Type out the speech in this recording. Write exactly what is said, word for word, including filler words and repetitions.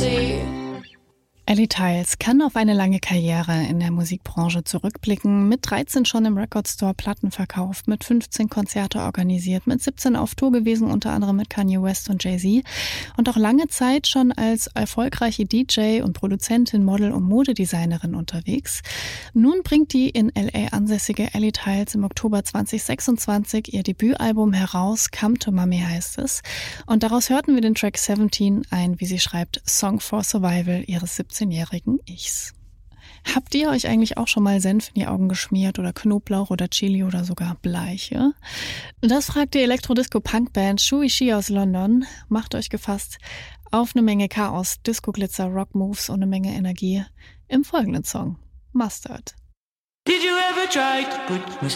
see. Ellie Tiles kann auf eine lange Karriere in der Musikbranche zurückblicken. Mit dreizehn schon im Record Store Platten verkauft, mit fünfzehn Konzerte organisiert, mit siebzehn auf Tour gewesen, unter anderem mit Kanye West und Jay-Z. Und auch lange Zeit schon als erfolgreiche D J und Produzentin, Model und Modedesignerin unterwegs. Nun bringt die in L A ansässige Ellie Tiles im Oktober zwanzig sechsundzwanzig ihr Debütalbum heraus. Come to Mommy heißt es. Und daraus hörten wir den Track siebzehn, ein, wie sie schreibt, Song for Survival ihres siebzehnjährigen Ichs. Habt ihr euch eigentlich auch schon mal Senf in die Augen geschmiert oder Knoblauch oder Chili oder sogar Bleiche? Das fragt die Elektrodisco-Punkband Shuishi aus London. Macht euch gefasst auf eine Menge Chaos, Disco-Glitzer, Rock-Moves und eine Menge Energie im folgenden Song Mustard. Did you ever try to put